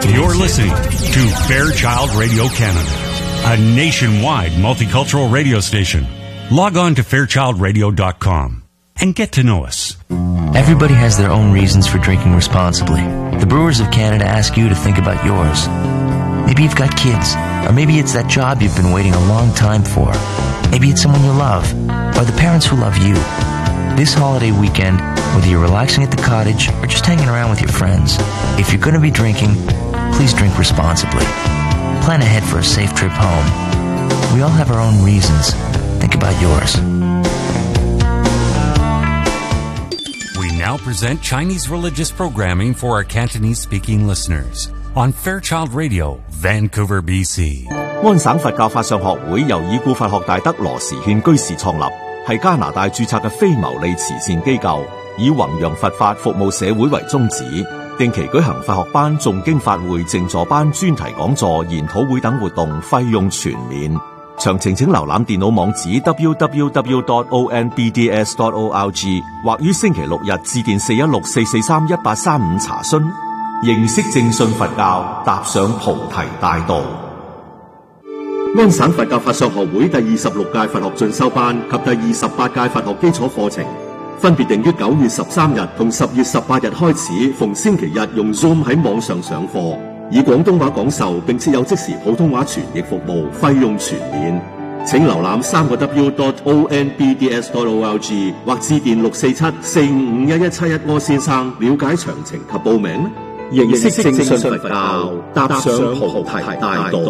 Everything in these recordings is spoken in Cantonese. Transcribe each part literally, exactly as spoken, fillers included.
You're listening to Fairchild Radio Canada, a nationwide multicultural radio station. Log on to fairchild radio dot com and get to know us. Everybody has their own reasons for drinking responsibly. The Brewers of Canada ask you to think about yours. Maybe you've got kids, or maybe it's that job you've been waiting a long time for. Maybe it's someone you love, or the parents who love you. This holiday weekend, whether you're relaxing at the cottage or just hanging around with your friends, if you're going to be drinking, please drink responsibly. Plan ahead for a safe trip home. We all have our own reasons. Think about yours. We now present Chinese religious programming for our Cantonese-speaking listeners on Fairchild Radio, Vancouver, B C. 安省佛教法相學會由已故佛學大德羅時憲居士創立，係加拿大註冊嘅非牟利慈善機構，以弘揚佛法、服務社會為宗旨。定期舉行佛學班、誦經法會、靜坐班、專題講座、研討會等活動，費用全免。詳情請瀏覽電腦網址 double-u double-u double-u dot o n b d s dot org 或於星期六日致電四一六四四三一八三五查詢。認識正信佛教，踏上菩提大道。安省佛教法相學會第二十六屆佛學進修班及第二十八屆佛學基礎課程，分別定於九月十三日同十月十八日開始，逢星期日用 Zoom 喺網上上課，以廣東話講授，並設有即時普通話傳譯服務，費用全免。請瀏覽三個 w dot o n b d s dot org 或致電六四七四五五一一七一柯先生了解詳情及報名。認識正信佛教，踏上菩提大道。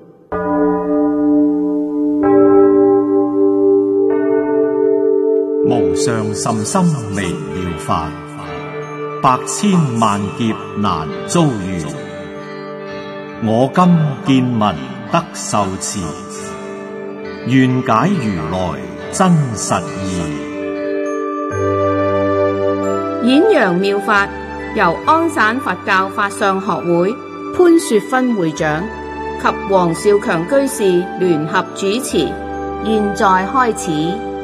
無上甚深微妙法，百千萬劫難遭遇。我今見聞得受持，願解如來真實義。 演揚妙法由安省佛教法相學會潘雪芬會長及黃少強居士聯合主持，現在開始。